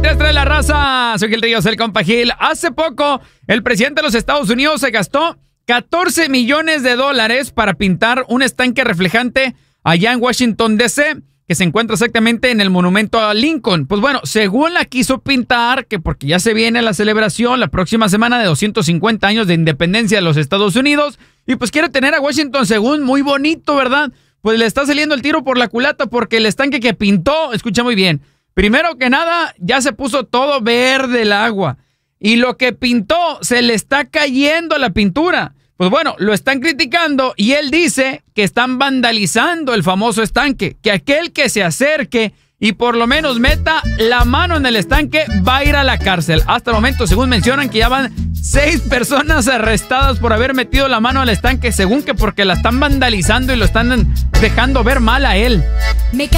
93 trae la raza. Soy Gil Ríos, el compa Gil. Hace poco, el presidente de los Estados Unidos se gastó $14 millones para pintar un estanque reflejante allá en Washington, D.C., que se encuentra exactamente en el monumento a Lincoln. Pues bueno, según la quiso pintar, que porque ya se viene la celebración la próxima semana de 250 años de independencia de los Estados Unidos, y pues quiere tener a Washington según muy bonito, ¿verdad? Pues le está saliendo el tiro por la culata porque el estanque que pintó, escucha muy bien, primero que nada, ya se puso todo verde el agua. Y lo que pintó, se le está cayendo la pintura. Pues bueno, lo están criticando y él dice que están vandalizando el famoso estanque. Que aquel que se acerque y por lo menos meta la mano en el estanque va a ir a la cárcel. Hasta el momento, según mencionan, que ya van 6 personas arrestadas por haber metido la mano al estanque, según que porque la están vandalizando y lo están dejando ver mal a él.